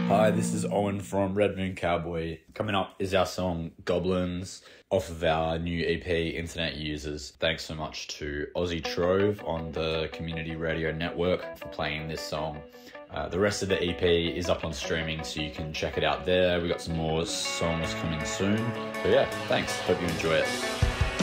Hi, this is Owen from Red Moon Cowboy. Coming up is our song Goblins off of our new EP, Internet Users. Thanks so much to Aussie Trove on the Community Radio Network for playing this song. The rest of the EP is up on streaming, so you can check it out there. We got some more songs coming soon. So yeah, thanks. Hope you enjoy it.